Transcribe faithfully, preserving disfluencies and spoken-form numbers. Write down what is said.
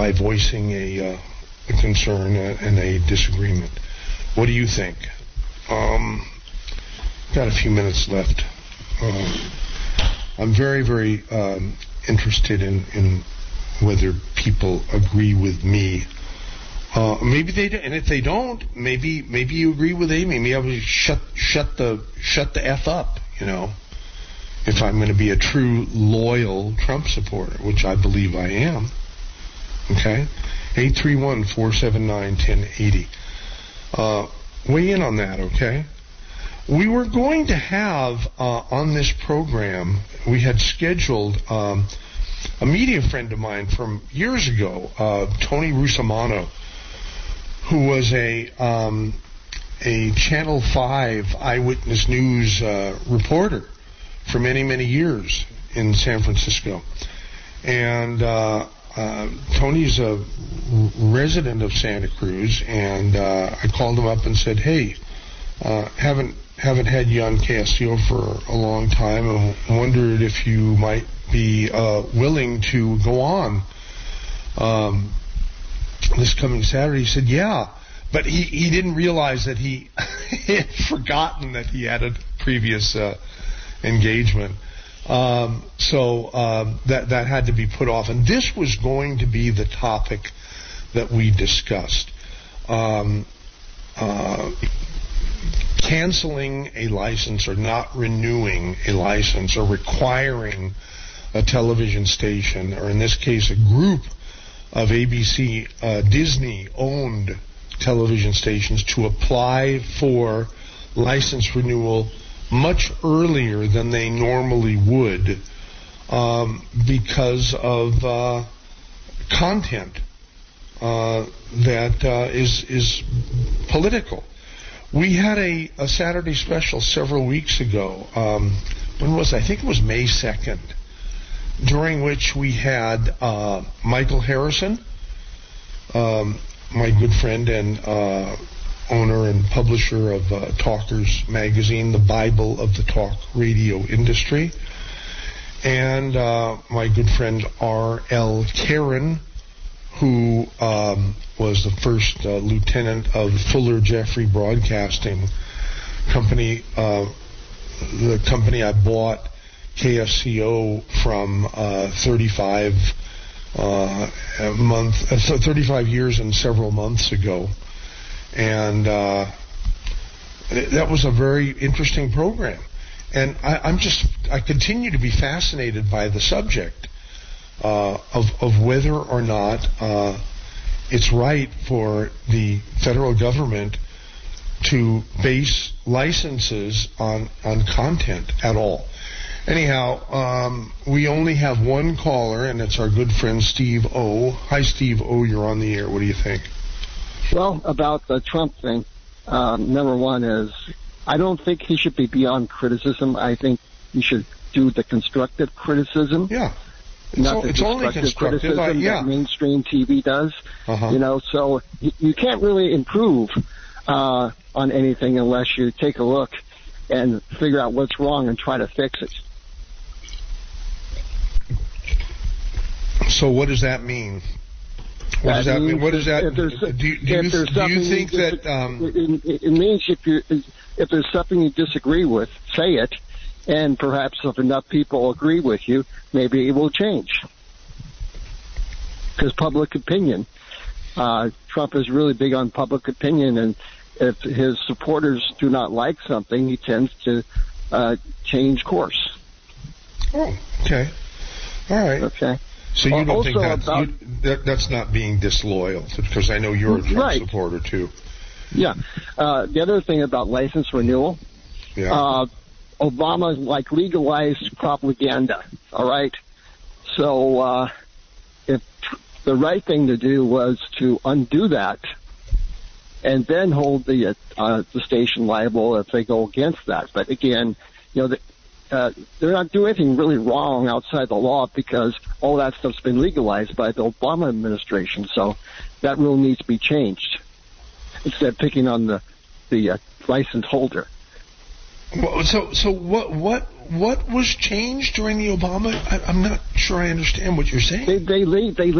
by voicing a, uh, a concern and a disagreement. What do you think? Um, got a few minutes left. Uh, I'm very, very um, interested in, in whether people agree with me. Uh, maybe they do, and if they don't, maybe maybe you agree with Amy. Maybe I would shut shut the shut the f up. You know, if I'm going to be a true loyal Trump supporter, which I believe I am. Okay, eight three one four seven nine ten eighty. Uh, weigh in on that. Okay. We were going to have uh, on this program, we had scheduled um, a media friend of mine from years ago, uh, Tony Russomanno, who was a um, a Channel five Eyewitness News uh, reporter for many, many years in San Francisco. And uh, uh, Tony's a resident of Santa Cruz, and uh, I called him up and said, hey, uh, haven't haven't had you on K S C O for a long time, and wondered if you might be uh, willing to go on um, this coming Saturday. He said, yeah, but he, he didn't realize that he, he had forgotten that he had a previous uh, engagement. Um, so um, that that had to be put off, and this was going to be the topic that we discussed. Um, uh, canceling a license or not renewing a license or requiring a television station, or in this case a group of A B C uh, Disney-owned television stations, to apply for license renewal much earlier than they normally would um, because of uh, content uh, that uh, is is political. We had a, a Saturday special several weeks ago. Um, when was it? I think it was May second, during which we had uh, Michael Harrison, um, my good friend and uh, owner and publisher of uh, Talkers Magazine, the Bible of the talk radio industry, and uh, my good friend R L Karen, who um, was the first uh, lieutenant of Fuller Jeffrey Broadcasting Company, uh, the company I bought K F C O from uh, thirty-five uh, a month, uh, thirty-five years and several months ago, and uh, that was a very interesting program. And I, I'm just, I continue to be fascinated by the subject. Uh, of, of whether or not uh, it's right for the federal government to base licenses on, on content at all. Anyhow, um, we only have one caller, and it's our good friend Steve O. Hi, Steve O. You're on the air. What do you think? Well, about the Trump thing, um, number one is I don't think he should be beyond criticism. I think he should do the constructive criticism. Yeah. It's, Not o- the it's only constructive, criticism I, yeah. that mainstream T V does. Uh-huh. You know, so you, you can't really improve uh, on anything unless you take a look and figure out what's wrong and try to fix it. So what does that mean? What does that mean? What does that? If there's, do you, do if you, there's do you think you that? Um, it, it means if you if there's something you disagree with, say it. And perhaps if enough people agree with you, maybe it will change. Because public opinion, uh, Trump is really big on public opinion, and if his supporters do not like something, he tends to uh, change course. Oh, okay. All right. Okay. So you don't also think that's, about, you, that, that's not being disloyal, because I know you're a Trump right. supporter, too. Yeah. Uh, the other thing about license renewal, yeah. uh, Obama like legalized propaganda, all right? So uh, if the right thing to do was to undo that and then hold the uh, the station liable if they go against that. But again, you know, the, uh, they're not doing anything really wrong outside the law because all that stuff's been legalized by the Obama administration. So that rule needs to be changed instead of picking on the the uh, license holder. Well, so, so what, what, what was changed during the Obama? I, I'm not sure I understand what you're saying. They, they, they